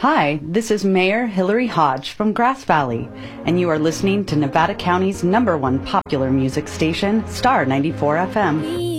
Hi, this is Mayor Hillary Hodge from Grass Valley, and you are listening to Nevada County's #1 popular music station, Star 94 FM.